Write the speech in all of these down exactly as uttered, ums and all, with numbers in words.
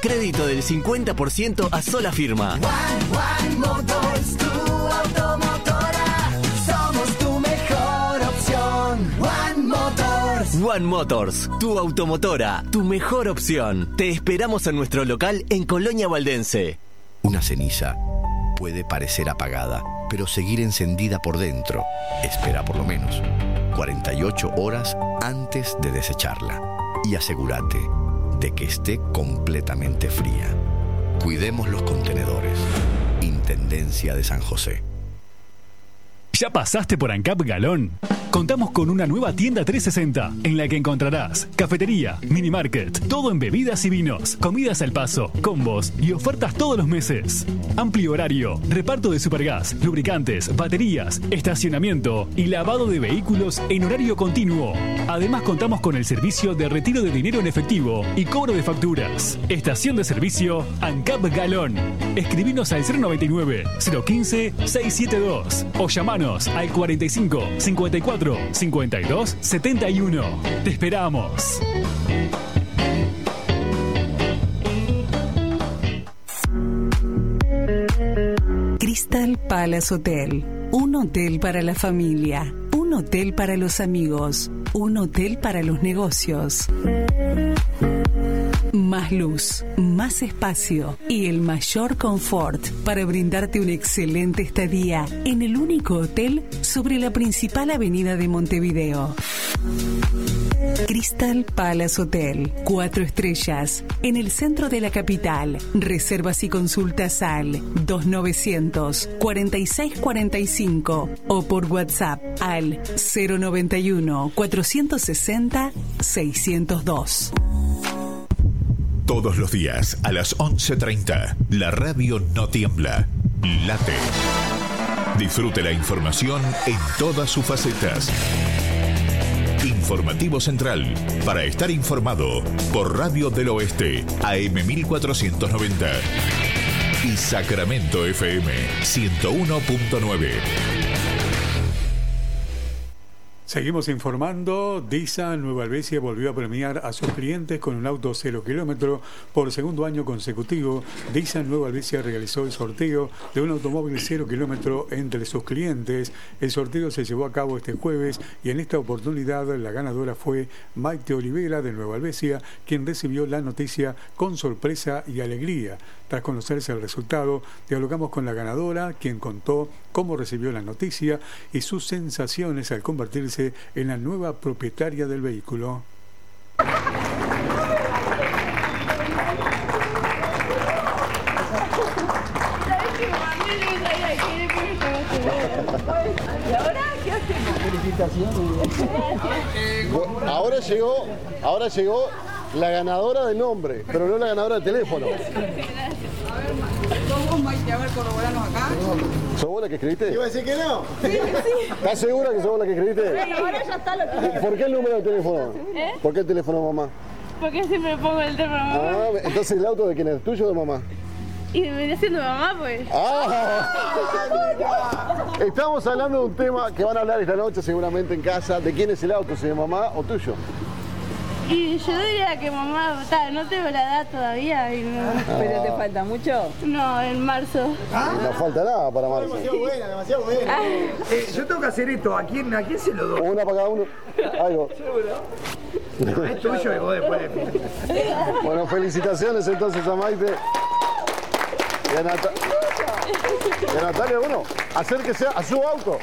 Crédito del cincuenta por ciento a sola firma. One, One Motors, tu automotora. Somos tu mejor opción. One Motors. One Motors, tu automotora, tu mejor opción. Te esperamos en nuestro local en Colonia Valdense. Una ceniza puede parecer apagada, pero seguir encendida por dentro. Espera por lo menos cuarenta y ocho horas antes de desecharla. Y asegúrate de que esté completamente fría. Cuidemos los contenedores. Intendencia de San José. ¿Ya pasaste por ANCAP Galón? Contamos con una nueva tienda trescientos sesenta en la que encontrarás cafetería, mini market, todo en bebidas y vinos, comidas al paso, combos y ofertas todos los meses. Amplio horario, reparto de supergas, lubricantes, baterías, estacionamiento y lavado de vehículos en horario continuo. Además contamos con el servicio de retiro de dinero en efectivo y cobro de facturas. Estación de servicio ANCAP Galón. Escribinos al cero noventa y nueve, cero quince, seiscientos setenta y dos o llamanos al cuarenta y cinco, cincuenta y cuatro, cincuenta y dos, setenta y uno. Te esperamos. Crystal Palace Hotel. Un hotel para la familia. Un hotel para los amigos. Un hotel para los negocios. Más luz, más espacio y el mayor confort para brindarte una excelente estadía en el único hotel sobre la principal avenida de Montevideo. Crystal Palace Hotel, cuatro estrellas, en el centro de la capital. Reservas y consultas al dos mil novecientos, cuarenta y seis cuarenta y cinco o por WhatsApp al cero noventa y uno, cuatrocientos sesenta, seiscientos dos. Todos los días a las once treinta, la radio no tiembla, late. Disfrute la información en todas sus facetas. Informativo Central, para estar informado, por Radio del Oeste, A M mil cuatrocientos noventa y Sacramento F M ciento uno punto nueve. Seguimos informando. DISA Nueva Helvecia volvió a premiar a sus clientes con un auto cero kilómetro por segundo año consecutivo. DISA Nueva Helvecia realizó el sorteo de un automóvil cero kilómetro entre sus clientes. El sorteo se llevó a cabo este jueves y en esta oportunidad la ganadora fue Maite Olivera de Nueva Helvecia, quien recibió la noticia con sorpresa y alegría. Tras conocerse el resultado, dialogamos con la ganadora, quien contó cómo recibió la noticia y sus sensaciones al convertirse en la nueva propietaria del vehículo. ¿Y ahora qué hacemos? Felicitaciones. Ahora llegó, ahora llegó la ganadora de nombre, pero no la ganadora de teléfono. ¿Somos Maite? A ver, corroborarnos acá. ¿Sos vos la que escribiste? Iba a decir que no. Sí, sí. ¿Estás segura que sos vos la que escribiste? Bueno, ahora ya está lo que... ¿Por qué el número de teléfono? ¿Eh? ¿Por qué el teléfono, mamá? Porque siempre pongo el teléfono mamá. Ah, entonces el auto de quién es, tuyo o de mamá. Y me viene siendo mamá, pues. Ah, estamos hablando de un tema que van a hablar esta noche seguramente en casa. ¿De quién es el auto? ¿Si de mamá o tuyo? Y yo diría que mamá, ta, no tengo la edad todavía. Y no... Ah. ¿Pero te falta mucho? No, en marzo. Ah. No falta nada para marzo. Demasiado buena, demasiado buena. Ah. Eh, yo tengo que hacer esto. ¿A quién, a quién se lo doy? Una para cada uno. Algo. No, es tuyo y vos después. Bueno, felicitaciones entonces a Maite. Y a, Nat y a Natalia, bueno, acérquese a su auto.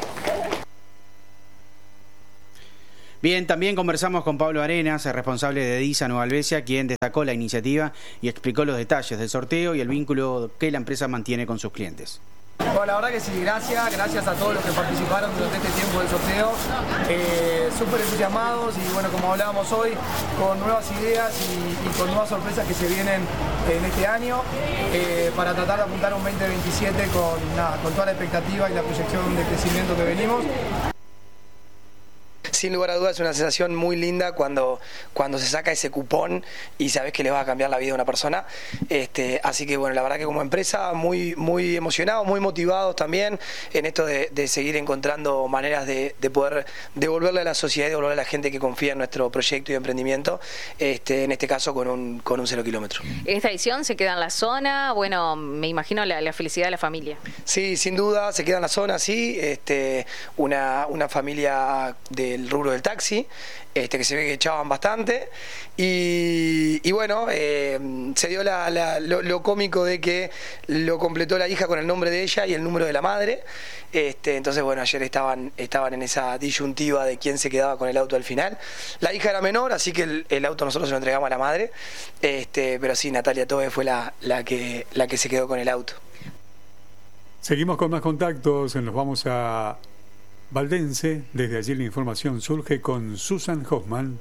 Bien, también conversamos con Pablo Arenas, el responsable de DISA Nueva Helvecia, quien destacó la iniciativa y explicó los detalles del sorteo y el vínculo que la empresa mantiene con sus clientes. Bueno, la verdad que sí, gracias, gracias a todos los que participaron durante este tiempo del sorteo, eh, súper entusiasmados y bueno, como hablábamos hoy, con nuevas ideas y, y con nuevas sorpresas que se vienen en este año, eh, para tratar de apuntar un veinte veintisiete con, nada, con toda la expectativa y la proyección de crecimiento que venimos. sin lugar a dudas es una sensación muy linda cuando, cuando se saca ese cupón y sabes que le va a cambiar la vida a una persona. Este, así que bueno, la verdad que como empresa muy, muy emocionados, muy motivados también en esto de, de seguir encontrando maneras de, de poder devolverle a la sociedad y devolverle a la gente que confía en nuestro proyecto y emprendimiento, este, en este caso con un, con un cero kilómetro. ¿Esta edición se queda en la zona? Bueno, me imagino la, la felicidad de la familia. Sí, sin duda, se queda en la zona, sí. Este, una, una familia del rubro del taxi, este, que se ve que echaban bastante. Y, y bueno, eh, se dio la, la, lo, lo cómico de que lo completó la hija con el nombre de ella y el número de la madre. Este, entonces, bueno, ayer estaban, estaban en esa disyuntiva de quién se quedaba con el auto al final. La hija era menor, así que el, el auto nosotros se lo entregamos a la madre. Este, pero sí, Natalia Tobe fue la, la, que, la que se quedó con el auto. Seguimos con más contactos, nos vamos a Valdense. Desde allí la información surge con Susan Hoffman.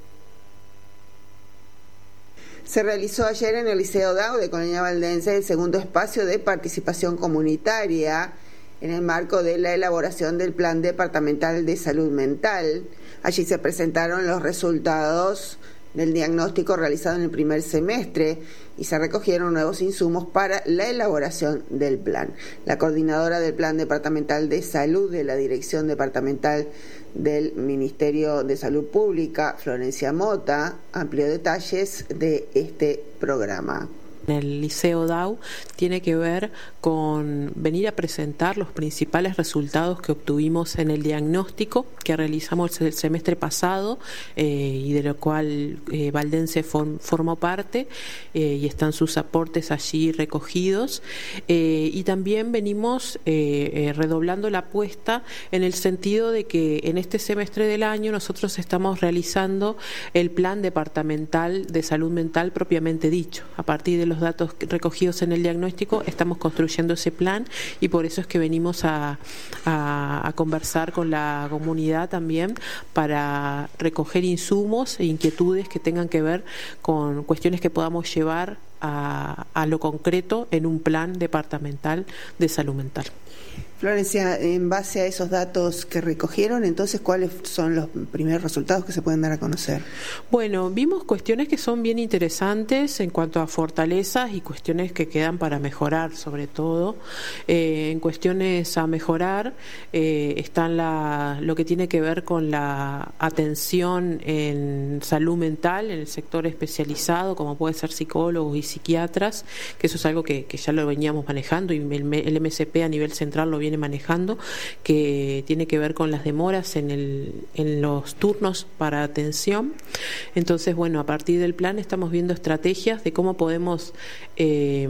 Se realizó ayer en el Liceo Dau de Colonia Valdense el segundo espacio de participación comunitaria en el marco de la elaboración del Plan Departamental de Salud Mental. Allí se presentaron los resultados del diagnóstico realizado en el primer semestre y se recogieron nuevos insumos para la elaboración del plan. La coordinadora del Plan Departamental de Salud de la Dirección Departamental del Ministerio de Salud Pública, Florencia Mota, amplió detalles de este programa. En el Liceo Dau tiene que ver con venir a presentar los principales resultados que obtuvimos en el diagnóstico que realizamos el semestre pasado eh, y de lo cual eh, Valdense form, formó parte eh, y están sus aportes allí recogidos eh, y también venimos eh, eh, redoblando la apuesta en el sentido de que en este semestre del año nosotros estamos realizando el Plan Departamental de Salud Mental propiamente dicho. A partir de los datos recogidos en el diagnóstico estamos construyendo ese plan y por eso es que venimos a, a, a conversar con la comunidad también para recoger insumos e inquietudes que tengan que ver con cuestiones que podamos llevar a, a lo concreto en un plan departamental de salud mental. Florencia, en base a esos datos que recogieron, entonces, ¿cuáles son los primeros resultados que se pueden dar a conocer? Bueno, vimos cuestiones que son bien interesantes en cuanto a fortalezas y cuestiones que quedan para mejorar, sobre todo. Eh, en cuestiones a mejorar eh, están la, lo que tiene que ver con la atención en salud mental, en el sector especializado, como puede ser psicólogos y psiquiatras, que eso es algo que, que ya lo veníamos manejando y el, el M S P a nivel central lo viene manejando, que tiene que ver con las demoras en, el, en los turnos para atención. Entonces, bueno, a partir del plan estamos viendo estrategias de cómo podemos eh,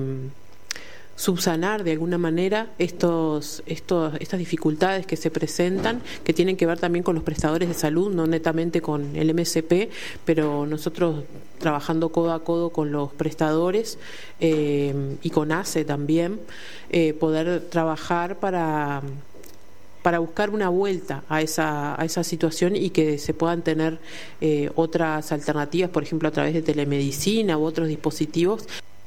subsanar de alguna manera estos, estos, estas dificultades que se presentan, que tienen que ver también con los prestadores de salud, no netamente con el M S P, pero nosotros trabajando codo a codo con los prestadores eh, y con A C E también, eh, poder trabajar para para buscar una vuelta a esa, a esa situación y que se puedan tener eh, otras alternativas, por ejemplo a través de telemedicina u otros dispositivos.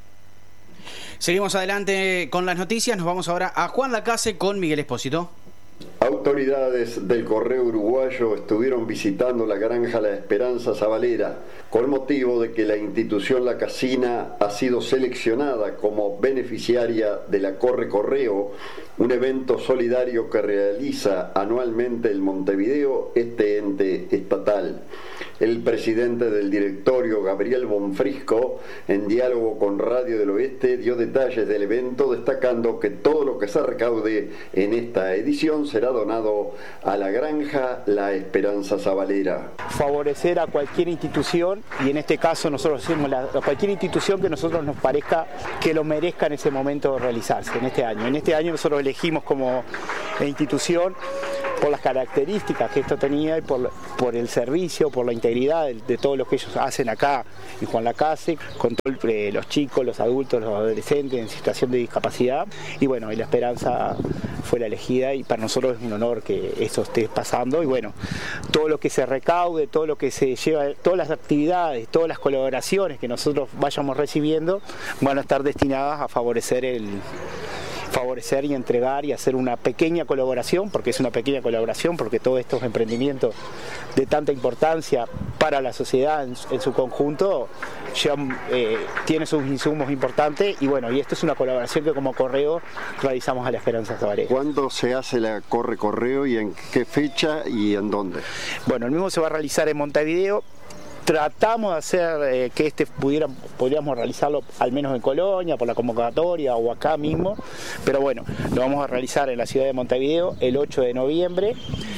Seguimos adelante con las noticias, nos vamos ahora a Juan Lacase con Miguel Espósito. Autoridades del Correo Uruguayo estuvieron visitando la granja La Esperanza Zabalera con motivo de que la institución La Casina ha sido seleccionada como beneficiaria de la Corre Correo, un evento solidario que realiza anualmente el Montevideo, este ente estatal. El presidente del directorio, Gabriel Bonfrisco, en diálogo con Radio del Oeste, dio detalles del evento, destacando que todo lo que se recaude en esta edición será donado a la granja La Esperanza Zabalera. Favorecer a cualquier institución, y en este caso nosotros decimos la, a cualquier institución que a nosotros nos parezca que lo merezca en ese momento realizarse, en este año. En este año nosotros elegimos como institución por las características que esto tenía y por, por el servicio, por la integridad de, de todo lo que ellos hacen acá en Juan Lacase, con todos eh, los chicos, los adultos, los adolescentes en situación de discapacidad. Y bueno, y La Esperanza fue la elegida y para nosotros es un honor que eso esté pasando. Y bueno, todo lo que se recaude, todo lo que se lleva, todas las actividades, todas las colaboraciones que nosotros vayamos recibiendo van a estar destinadas a favorecer el favorecer y entregar y hacer una pequeña colaboración, porque es una pequeña colaboración, porque todos estos emprendimientos de tanta importancia para la sociedad en, en su conjunto llevan, eh, tiene sus insumos importantes y bueno, y esto es una colaboración que como Correo realizamos a la Esperanza Sabalera. ¿Cuándo se hace la Corre Correo y en qué fecha y en dónde? Bueno, el mismo se va a realizar en Montevideo. Tratamos de hacer eh, que este pudiera, podríamos realizarlo al menos en Colonia, por la convocatoria o acá mismo, pero bueno, lo vamos a realizar en la ciudad de Montevideo el ocho de noviembre.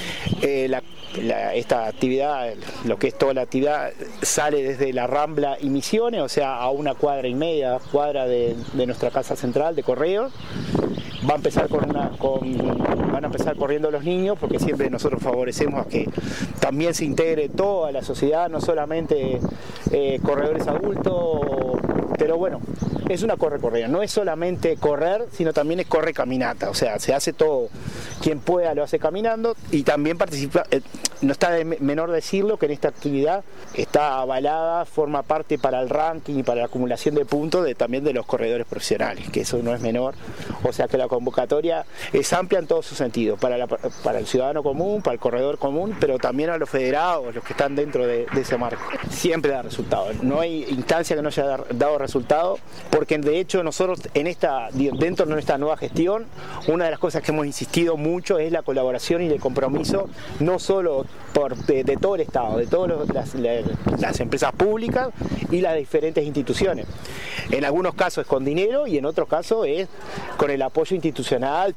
Eh, la, la, esta actividad, lo que es toda la actividad, sale desde la Rambla y Misiones, o sea, a una cuadra y media, cuadra de, de nuestra casa central de Correos. Va a empezar con una, con, van a empezar corriendo los niños, porque siempre nosotros favorecemos a que también se integre toda la sociedad, no solamente eh, corredores adultos, pero bueno, es una corre corrida, no es solamente correr, sino también es corre caminata, o sea, se hace todo, quien pueda lo hace caminando y también participa, eh, no está de menor decirlo que en esta actividad está avalada, forma parte para el ranking y para la acumulación de puntos de, también de los corredores profesionales, que eso no es menor, o sea que la convocatoria es amplia en todo su sentido, para, la, para el ciudadano común, para el corredor común, pero también a los federados, los que están dentro de, de ese marco. Siempre da resultado, no hay instancia que no haya dado resultado, porque de hecho nosotros en esta, dentro de nuestra nueva gestión, una de las cosas que hemos insistido mucho es la colaboración y el compromiso, no solo por, de, de todo el Estado, de todas las, las, las empresas públicas y las diferentes instituciones. En algunos casos es con dinero y en otros casos es con el apoyo institucional.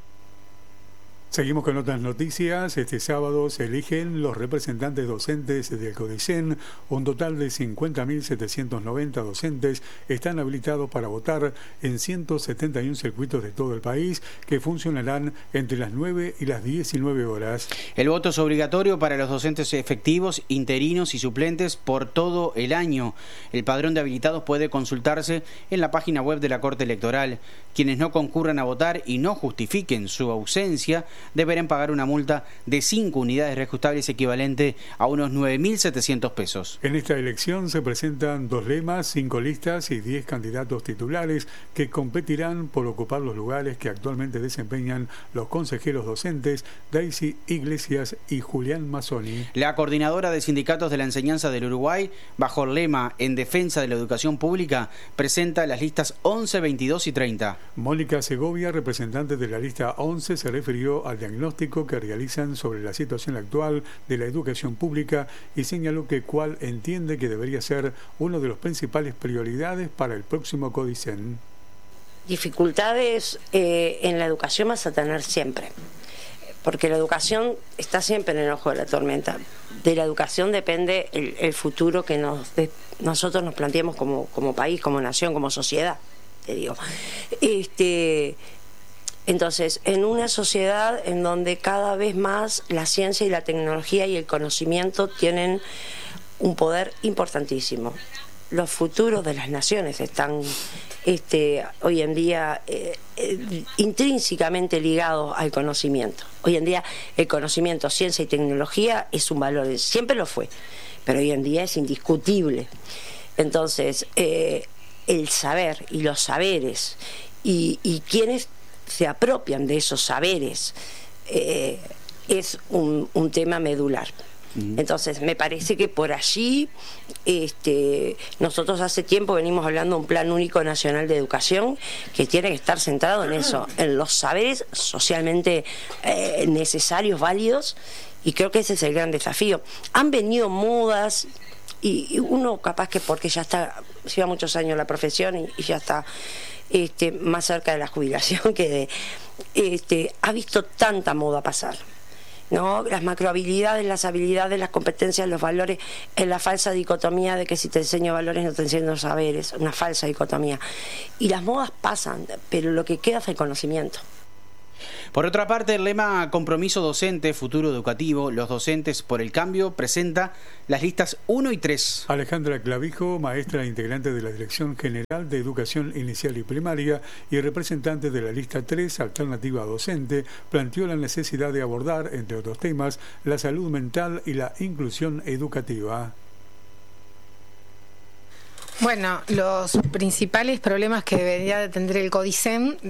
Seguimos con otras noticias. Este sábado se eligen los representantes docentes del CODICEN. Un total de cincuenta mil setecientos noventa docentes están habilitados para votar en ciento setenta y uno circuitos de todo el país que funcionarán entre las nueve y las diecinueve horas. El voto es obligatorio para los docentes efectivos, interinos y suplentes por todo el año. El padrón de habilitados puede consultarse en la página web de la Corte Electoral. Quienes no concurran a votar y no justifiquen su ausencia deberán pagar una multa de cinco unidades reajustables equivalente a unos nueve mil setecientos pesos. En esta elección se presentan dos lemas, cinco listas y diez candidatos titulares que competirán por ocupar los lugares que actualmente desempeñan los consejeros docentes Daisy Iglesias y Julián Mazzoni. La coordinadora de sindicatos de la enseñanza del Uruguay, bajo el lema En defensa de la educación pública, presenta las listas once, veintidós y treinta. Mónica Segovia, representante de la lista once, se refirió al diagnóstico que realizan sobre la situación actual de la educación pública y señaló que cuál entiende que debería ser uno de los principales prioridades para el próximo CODICEN. Dificultades eh, en la educación vas a tener siempre, porque la educación está siempre en el ojo de la tormenta. De la educación depende el, el futuro que nos, de, nosotros nos planteemos como, como país, como nación, como sociedad, te digo. Este... Entonces, en una sociedad en donde cada vez más la ciencia y la tecnología y el conocimiento tienen un poder importantísimo. Los futuros de las naciones están este, hoy en día eh, eh, intrínsecamente ligados al conocimiento. Hoy en día el conocimiento, ciencia y tecnología es un valor, siempre lo fue, pero hoy en día es indiscutible. Entonces, eh, el saber y los saberes y, y quienes se apropian de esos saberes eh, es un, un tema medular. Entonces me parece que por allí este, nosotros hace tiempo venimos hablando de un plan único nacional de educación que tiene que estar centrado en eso, en los saberes socialmente eh, necesarios, válidos, y creo que ese es el gran desafío. Han venido modas y, y uno capaz que porque ya está, lleva muchos años en la profesión y, y ya está Este, más cerca de la jubilación que de este, ha visto tanta moda pasar, ¿no? Las macrohabilidades, las habilidades, las competencias, los valores, en la falsa dicotomía de que si te enseño valores no te enseño saberes, una falsa dicotomía. Y las modas pasan, pero lo que queda es el conocimiento. Por otra parte, el lema Compromiso Docente, Futuro Educativo, los docentes por el cambio, presenta las listas uno y tres. Alejandra Clavijo, maestra e integrante de la Dirección General de Educación Inicial y Primaria y representante de la lista tres, Alternativa Docente, planteó la necesidad de abordar, entre otros temas, la salud mental y la inclusión educativa. Bueno, los principales problemas que debería de tener el CODICEN